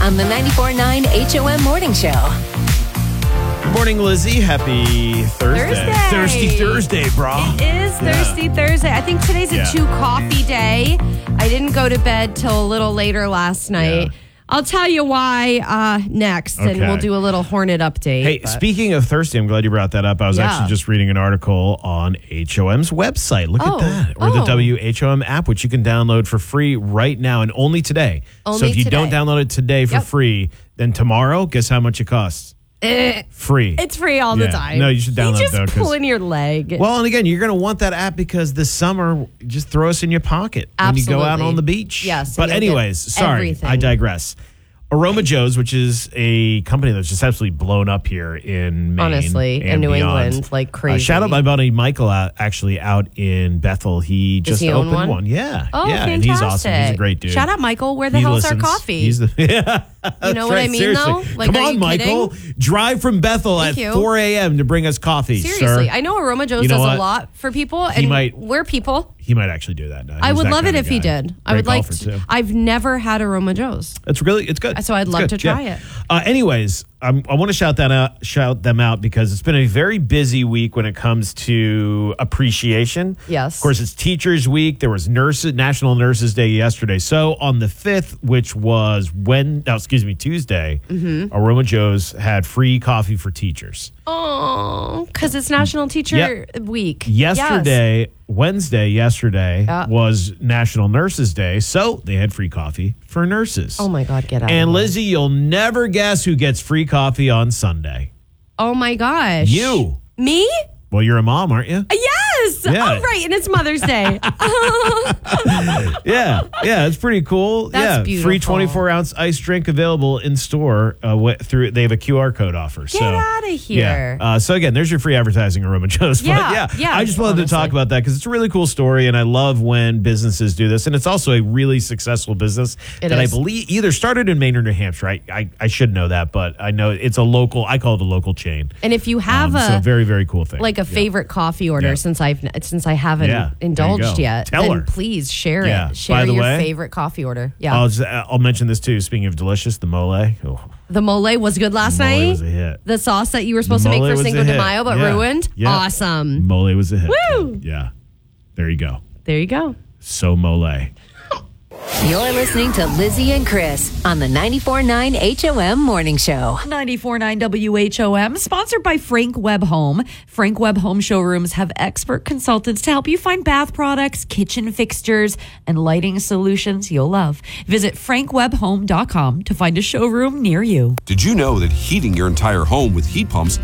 on the 94.9 HOM Morning Show. Good morning, Lizzie. Happy Thursday. Thirsty Thursday, brah. It is Thirsty Thursday. I think today's a 2 coffee day. I didn't go to bed till a little later last night. Yeah. I'll tell you why next, and we'll do a little Hornet update. Hey, speaking of thirsty, I'm glad you brought that up. I was actually just reading an article on HOM's website. Look at that. Or the WHOM app, which you can download for free right now and only today. So if you don't download it today for free, then tomorrow, guess how much it costs? Free. It's free all the time. No, you should download it, though. Just pulling your leg. Well, and again, you're going to want that app because this summer, just throw us in your pocket when you go out on the beach. Yes. But anyways, sorry, everything. I digress. Aroma Joe's, which is a company that's just absolutely blown up here in Maine. Honestly, and in New beyond. England, like crazy. Shout out my buddy Michael actually out in Bethel. He just opened one. Yeah. Oh, yeah. fantastic. And he's awesome. He's a great dude. Shout out, Michael. Where the hell's our coffee? He's the you know what I mean, though? Like, come on, Michael. Drive from Bethel at 4 a.m. to bring us coffee, Seriously. sir. I know Aroma Joe's does a lot for people, and we're people. He might actually do that now. I would love it if he did. I would like to. I've never had Aroma Joe's. It's good. So I'd love to try it. Anyways, I want to shout them out because it's been a very busy week when it comes to appreciation. Yes. Of course, it's Teachers Week. There was National Nurses Day yesterday. So on the 5th, which was Tuesday, Aroma Joe's had free coffee for teachers. Oh, because it's National Teacher Week. Yesterday, Wednesday, was National Nurses Day, so they had free coffee for nurses. Oh, my God, get out. And Lizzie, you'll never guess who gets free coffee on Sunday. Oh, my gosh. You. Me? Well, you're a mom, aren't you? Yes. Yeah. Oh, right. And it's Mother's Day. Yeah, it's pretty cool. That's beautiful. Free 24-ounce iced drink available in store. They have a QR code offer. Get out of here. Yeah. So again, there's your free advertising, Aroma Joe's. Yeah. I just wanted to talk about that because it's a really cool story, and I love when businesses do this. And it's also a really successful business I believe either started in Maine or New Hampshire. I should know that, but I know it's a local. I call it a local chain. And if you have a very, very cool thing, like a favorite coffee order, since I haven't indulged yet, then please share it. Share your favorite coffee order. Yeah, I'll mention this too. Speaking of delicious, the mole. Oh. The mole was good last night. Mole was a hit. The sauce that you were supposed to make for Cinco de Mayo but ruined. Yeah. Awesome. Mole was a hit. Woo! Yeah. There you go. There you go. So mole. You're listening to Lizzie and Chris on the 94.9 HOM Morning Show. 94.9 WHOM, sponsored by Frank Webb Home. Frank Webb Home Showrooms have expert consultants to help you find bath products, kitchen fixtures, and lighting solutions you'll love. Visit frankwebbhome.com to find a showroom near you. Did you know that heating your entire home with heat pumps